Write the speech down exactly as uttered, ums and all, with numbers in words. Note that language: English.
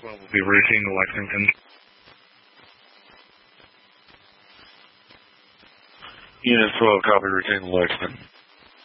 twelve will be routine to Lexington. Unit twelve, copy routine to Lexington.